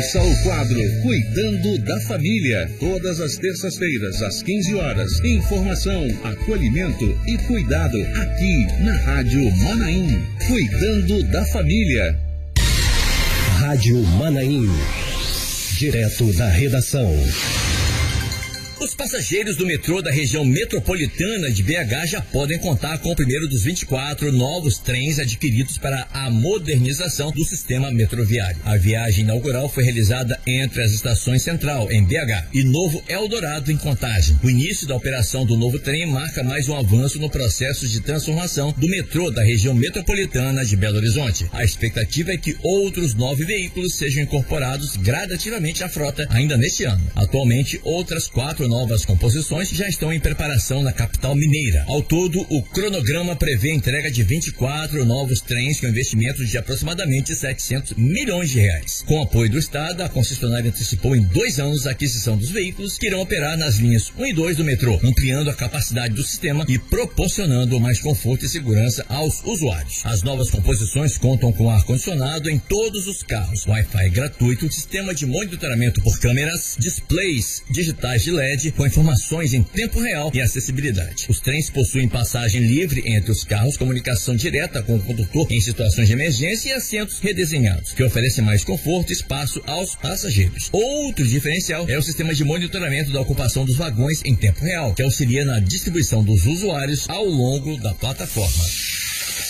O quadro Cuidando da Família, todas as terças-feiras às 15 horas. Informação, acolhimento e cuidado aqui na Rádio Manaim. Cuidando da Família. Rádio Manaim, direto da redação. Os passageiros do metrô da região metropolitana de BH já podem contar com o primeiro dos 24 novos trens adquiridos para a modernização do sistema metroviário. A viagem inaugural foi realizada entre as estações Central, em BH, e Novo Eldorado, em Contagem. O início da operação do novo trem marca mais um avanço no processo de transformação do metrô da região metropolitana de Belo Horizonte. A expectativa é que outros 9 veículos sejam incorporados gradativamente à frota ainda neste ano. Atualmente, outras 4 novas composições já estão em preparação na capital mineira. Ao todo, o cronograma prevê a entrega de 24 novos trens com investimento de aproximadamente 700 milhões de reais. Com apoio do Estado, a concessionária antecipou em 2 anos a aquisição dos veículos que irão operar nas linhas 1 e 2 do metrô, ampliando a capacidade do sistema e proporcionando mais conforto e segurança aos usuários. As novas composições contam com ar-condicionado em todos os carros, Wi-Fi gratuito, sistema de monitoramento por câmeras, displays digitais de LED, com informações em tempo real e acessibilidade. Os trens possuem passagem livre entre os carros, comunicação direta com o condutor em situações de emergência e assentos redesenhados, que oferecem mais conforto e espaço aos passageiros. Outro diferencial é o sistema de monitoramento da ocupação dos vagões em tempo real, que auxilia na distribuição dos usuários ao longo da plataforma.